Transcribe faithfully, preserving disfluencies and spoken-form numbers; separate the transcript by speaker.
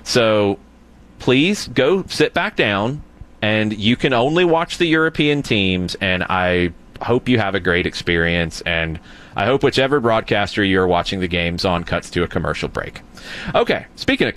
Speaker 1: So please go sit back down, and you can only watch the European teams, and I hope you have a great experience, and I hope whichever broadcaster you're watching the games on cuts to a commercial break. Okay, speaking of